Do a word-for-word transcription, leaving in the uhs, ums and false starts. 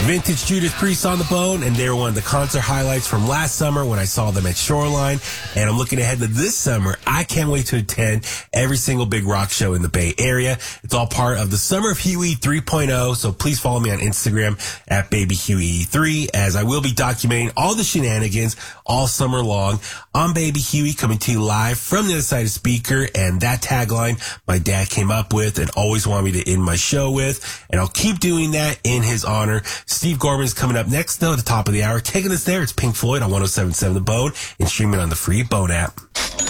Vintage Judas Priest on the Bone, and they were one of the concert highlights from last summer when I saw them at Shoreline. And I'm looking ahead to this summer. I can't wait to attend every single big rock show in the Bay Area. It's all part of the Summer of Huey three point oh, so please follow me on Instagram at baby huey three, as I will be documenting all the shenanigans all summer long. I'm Baby Huey, coming to you live from the other side of the speaker, and that tagline my dad came up with and always wanted me to end my show with, and I'll keep doing that in his honor. Steve Gorman's coming up next, though, at the top of the hour. Taking us there, it's Pink Floyd on one oh seven point seven The Bone and streaming on the free Bone app.